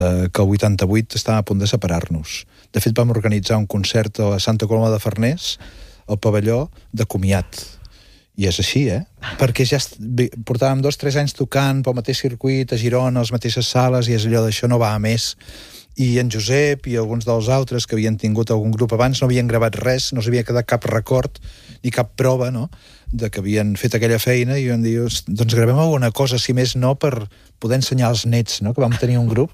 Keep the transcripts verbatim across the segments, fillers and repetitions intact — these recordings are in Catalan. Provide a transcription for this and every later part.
que el vuitanta-vuit estàvem a punt de separar-nos. De fet, vam organitzar un concert a Santa Coloma de Farners, al pavelló, de comiat. I és així, eh? Perquè ja portàvem dos, tres anys tocant pel mateix circuit, a Girona, a les mateixes sales, i és allò d'això no va a més. I en Josep i alguns dels altres que havien tingut algun grup abans no havien gravat res, no s'havia quedat cap record ni cap prova, no?, de que havien fet aquella feina, i vam dir, doncs gravem alguna cosa, si més no, per poder ensenyar als nets, no?, que vam tenir un grup.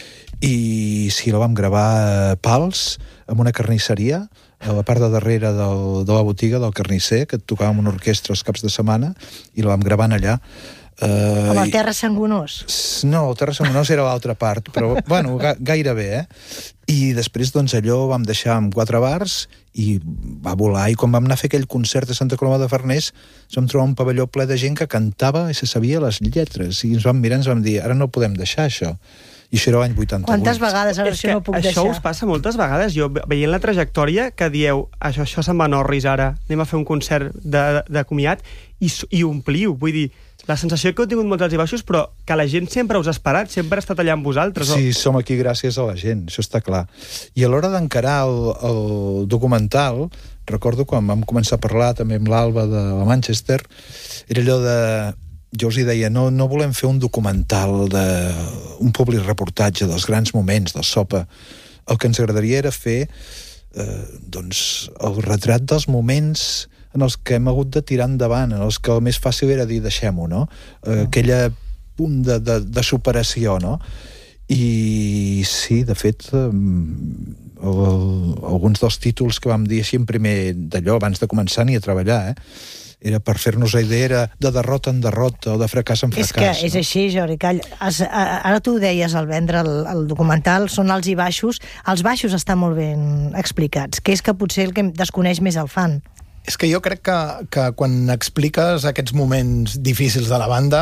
I sí, la vam gravar a Pals, en una carnisseria, a la part de darrere del, de la botiga del carnisser, que tocàvem una orquestra els caps de setmana, i la vam gravant allà. Uh, amb el Terra Sangonós? No, el Terra Sangonós era l'altra part, però, bueno, ga gairebé, eh? I després, doncs, allò vam deixar amb quatre bars i va volar, i quan vam anar a fer aquell concert a Santa Coloma de Farners ens vam trobar un pavelló ple de gent que cantava i se sabia les lletres, i ens vam mirar i ens vam dir, ara no podem deixar això. I això era l'any vuitanta-vuit. Quantes vegades ara això no puc deixar? Això us passa moltes vegades. Jo, veient la trajectòria, que dieu, això, això se'n va a Norris ara, anem a fer un concert de, de comiat, i, i ompliu. Vull dir, la sensació que heu tingut molts alts i baixos, però que la gent sempre us ha esperat, sempre ha estat allà amb vosaltres. Sí, o... som aquí gràcies a la gent, això està clar. I a l'hora d'encarar el, el documental, recordo quan vam començar a parlar també amb l'Alba de la Manchester, era allò de... Jo us hi deia, no, no volem fer un documental de un public reportatge dels grans moments del Sopa. El que ens agradaria era fer eh, doncs, el retrat dels moments en els que hem hagut de tirar endavant, en els que el més fàcil era dir deixem-ho, no? Eh, aquella punt de, de, de superació, no? I sí, de fet, eh, el, alguns dels títols que vam dir així en primer d'allò, abans de començar ni a treballar, eh? Era per fer-nos la idea, era de derrota en derrota o de fracàs en fracàs. És que no? És així, Jordi Call. Has, ara tu ho deies al vendre el, el documental, són alts i baixos. Els baixos estan molt ben explicats, que és que potser el que desconeix més el fan. És que jo crec que, que quan expliques aquests moments difícils de la banda,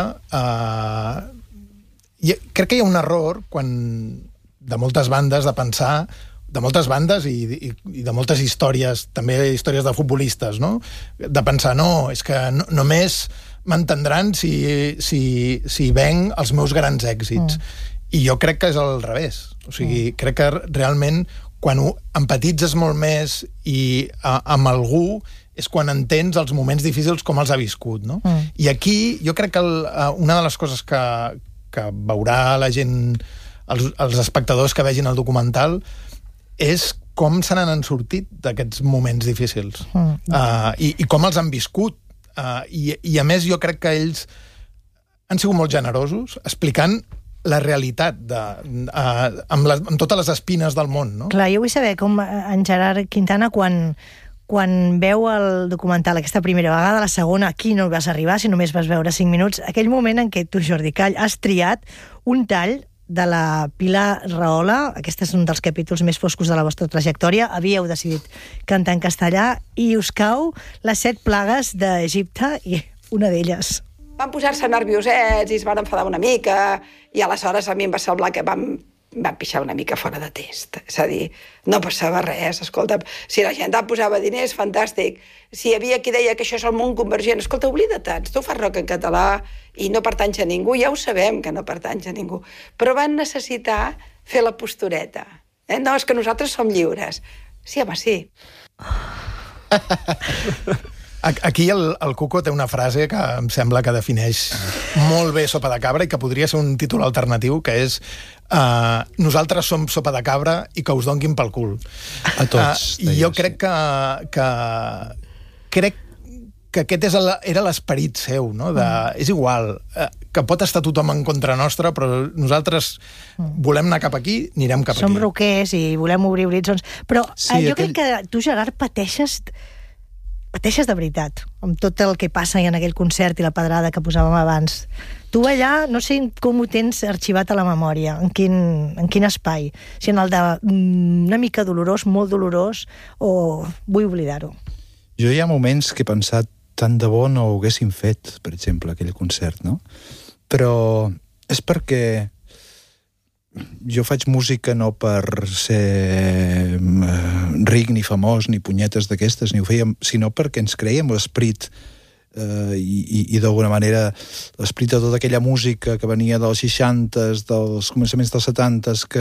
eh, hi, crec que hi ha un error quan, de moltes bandes de pensar de moltes bandes i, i, i de moltes històries, també històries de futbolistes, no? De pensar, no, és que no, només m'entendran si, si, si venc els meus grans èxits. Mm. I jo crec que és al revés. O sigui, mm. crec que realment quan empatitzes molt més i a, amb algú és quan entens els moments difícils com els ha viscut, no? Mm. I aquí jo crec que el, una de les coses que, que veurà la gent, els, els espectadors que vegin el documental, és com se n'han sortit d'aquests moments difícils. Mm. Uh, i, i com els han viscut. Uh, i, I a més jo crec que ells han sigut molt generosos explicant la realitat de, uh, amb, les, amb totes les espines del món, no? Clar, jo vull saber com en Gerard Quintana, quan, quan veu el documental aquesta primera vegada, la segona, aquí no vas arribar, si només vas veure cinc minuts, aquell moment en què tu, Jordi Call, has triat un tall de la Pilar Rahola, aquest és un dels capítols més foscos de la vostra trajectòria, havíeu decidit cantar en castellà i us cau les set plagues d'Egipte i una d'elles. Van posar-se nerviosets i es van enfadar una mica i aleshores a mi em va semblar que vam, vam pixar una mica fora de test. És a dir, no passava res, escolta, si la gent posava diners, fantàstic. Si hi havia qui deia que això és el món convergent, escolta, oblida-te'n, tu fas rock en català i no pertanys a ningú, ja ho sabem que no pertanys a ningú, però van necessitar fer la postureta. Eh? No, és que nosaltres som lliures. Sí, home, sí. Aquí el, el Cuco té una frase que em sembla que defineix molt bé Sopa de Cabra i que podria ser un títol alternatiu, que és uh, nosaltres som sopa de cabra i que us donguin pel cul. A tots. Uh, jo crec que, que crec que aquest és el, era l'esperit seu, no? De, és igual, uh, que pot estar tothom en contra nostra, però nosaltres volem anar cap aquí, anirem cap Som aquí. Som roquers i volem obrir horitzons. Però sí, uh, jo aquell... crec que tu, Gerard, pateixes... pateixes de veritat, amb tot el que passa en aquell concert i la pedrada que posàvem abans. Tu allà, no sé com ho tens arxivat a la memòria, en quin, en quin espai, si en el de una mica dolorós, molt dolorós, o vull oblidar-ho. Jo hi ha moments que he pensat tant de bo no ho haguéssim fet, per exemple, aquell concert, no? Però és perquè jo faig música no per ser ric ni famós ni punyetes d'aquestes, ni ho fèiem, sinó perquè ens creiem l'esperit eh, i, i, i d'alguna manera l'esperit de tota aquella música que venia dels seixantes, dels començaments dels setantes, que